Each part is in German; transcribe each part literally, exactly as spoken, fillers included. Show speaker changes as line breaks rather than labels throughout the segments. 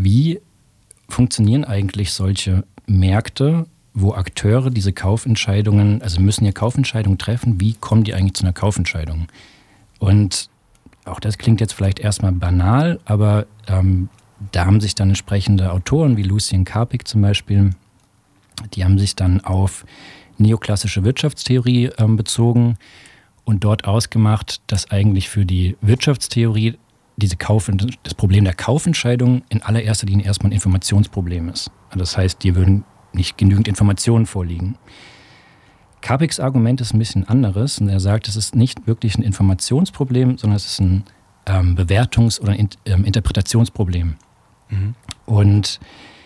wie funktionieren eigentlich solche Märkte, wo Akteure diese Kaufentscheidungen, also müssen ja Kaufentscheidungen treffen, wie kommen die eigentlich zu einer Kaufentscheidung? Und auch das klingt jetzt vielleicht erstmal banal, aber ähm, da haben sich dann entsprechende Autoren wie Lucien Capek zum Beispiel, die haben sich dann auf neoklassische Wirtschaftstheorie ähm, bezogen und dort ausgemacht, dass eigentlich für die Wirtschaftstheorie diese Kauf, das Problem der Kaufentscheidung in allererster Linie erstmal ein Informationsproblem ist. Das heißt, dir würden nicht genügend Informationen vorliegen. Capeks Argument ist ein bisschen anderes und er sagt, es ist nicht wirklich ein Informationsproblem, sondern es ist ein ähm, Bewertungs- oder ein ähm, Interpretationsproblem. Mhm. Und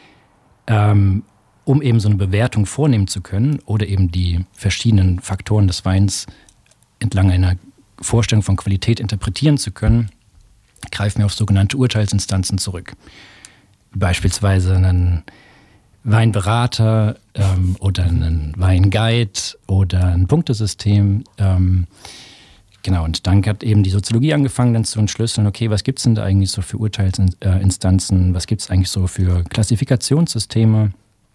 ähm, um eben so eine Bewertung vornehmen zu können oder eben die verschiedenen Faktoren des Weins entlang einer Vorstellung von Qualität interpretieren zu können, greifen wir auf sogenannte Urteilsinstanzen zurück. Beispielsweise einen Weinberater ähm, oder einen Weinguide oder ein Punktesystem. Ähm, genau, und dann hat eben die Soziologie angefangen, dann zu entschlüsseln, okay, was gibt es denn da eigentlich so für Urteilsinstanzen, was gibt es eigentlich so für Klassifikationssysteme,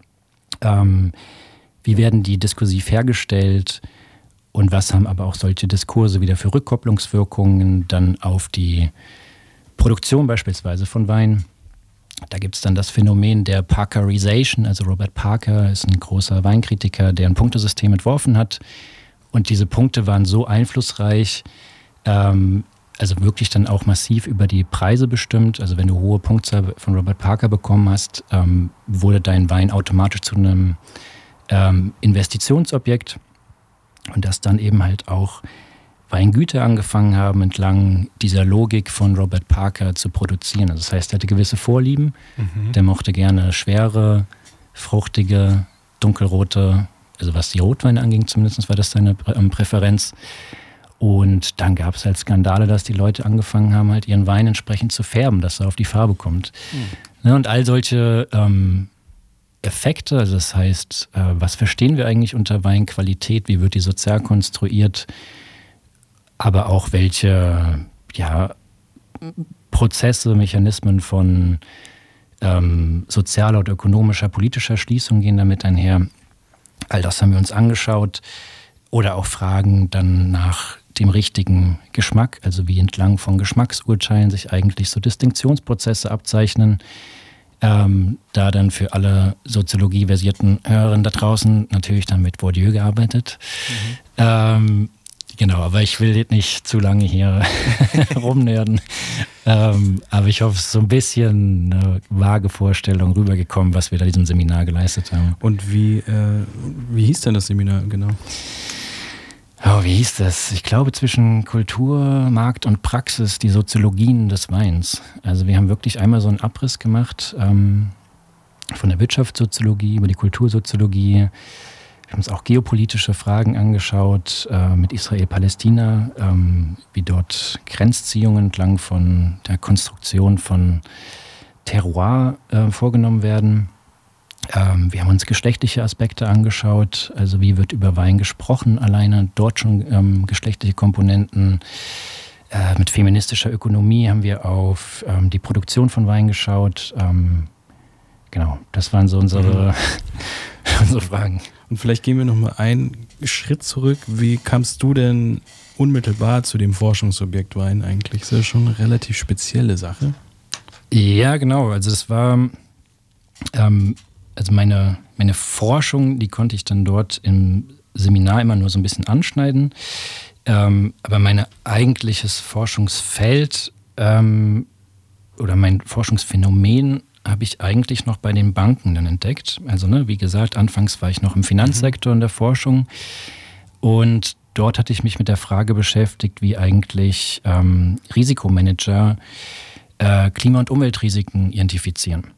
ähm, wie werden die diskursiv hergestellt und was haben aber auch solche Diskurse wieder für Rückkopplungswirkungen dann auf die Produktion beispielsweise von Wein. Da gibt es dann das Phänomen der Parkerization, also Robert Parker ist ein großer Weinkritiker, der ein Punktesystem entworfen hat und diese Punkte waren so einflussreich, ähm, also wirklich dann auch massiv über die Preise bestimmt. Also wenn du hohe Punktzahl von Robert Parker bekommen hast, ähm, wurde dein Wein automatisch zu einem ähm, Investitionsobjekt und dass dann eben halt auch Weingüter angefangen haben, entlang dieser Logik von Robert Parker zu produzieren. Also das heißt, er hatte gewisse Vorlieben. Mhm. Der mochte gerne schwere, fruchtige, dunkelrote, also was die Rotweine anging zumindest, war das seine Präferenz. Und dann gab es halt Skandale, dass die Leute angefangen haben, halt ihren Wein entsprechend zu färben, dass er auf die Farbe kommt. Mhm. Und all solche ähm, Effekte, also das heißt, äh, was verstehen wir eigentlich unter Weinqualität, wie wird die sozial konstruiert, aber auch welche ja, Prozesse, Mechanismen von ähm, sozialer oder ökonomischer, politischer Schließung gehen damit einher. All das haben wir uns angeschaut. Oder auch Fragen dann nach dem richtigen Geschmack, also wie entlang von Geschmacksurteilen sich eigentlich so Distinktionsprozesse abzeichnen. Ähm, da dann für alle soziologieversierten Hörerinnen da draußen natürlich dann mit Bourdieu gearbeitet. Mhm. Ähm, Genau, aber ich will nicht zu lange hier rumnörden. Ähm, aber ich hoffe, es ist so ein bisschen eine vage Vorstellung rübergekommen, was wir da in diesem Seminar geleistet haben.
Und wie, äh, wie hieß denn das Seminar genau?
Oh, wie hieß das? Ich glaube, zwischen Kultur, Markt und Praxis, die Soziologien des Weins. Also wir haben wirklich einmal so einen Abriss gemacht ähm, von der Wirtschaftssoziologie über die Kultursoziologie. Wir haben uns auch geopolitische Fragen angeschaut äh, mit Israel-Palästina, ähm, wie dort Grenzziehungen entlang von der Konstruktion von Terroir äh, vorgenommen werden. Ähm, wir haben uns geschlechtliche Aspekte angeschaut, also wie wird über Wein gesprochen, alleine dort schon ähm, geschlechtliche Komponenten. Äh, mit feministischer Ökonomie haben wir auf ähm, die Produktion von Wein geschaut. Ähm, genau, das waren so unsere, mhm. unsere Fragen.
Und vielleicht gehen wir noch mal einen Schritt zurück. Wie kamst du denn unmittelbar zu dem Forschungsobjekt Wein eigentlich? Das ist ja schon eine relativ spezielle Sache.
Ja, genau. Also das war, ähm, also meine, meine Forschung, die konnte ich dann dort im Seminar immer nur so ein bisschen anschneiden. Ähm, aber mein eigentliches Forschungsfeld ähm, oder mein Forschungsphänomen habe ich eigentlich noch bei den Banken dann entdeckt. Also ne, wie gesagt, anfangs war ich noch im Finanzsektor in der Forschung und dort hatte ich mich mit der Frage beschäftigt, wie eigentlich ähm, Risikomanager äh, Klima- und Umweltrisiken identifizieren.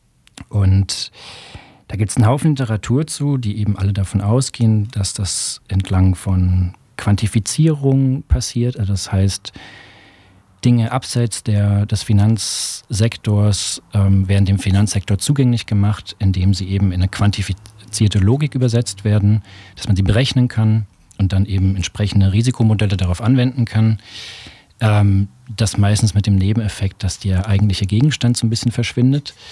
Und da gibt es einen Haufen Literatur zu, die eben alle davon ausgehen, dass das entlang von Quantifizierung passiert. Also das heißt, Dinge abseits der, des Finanzsektors ähm, werden dem Finanzsektor zugänglich gemacht, indem sie eben in eine quantifizierte Logik übersetzt werden, dass man sie berechnen kann und dann eben entsprechende Risikomodelle darauf anwenden kann. Ähm, das meistens mit dem Nebeneffekt, dass der eigentliche Gegenstand so ein bisschen verschwindet.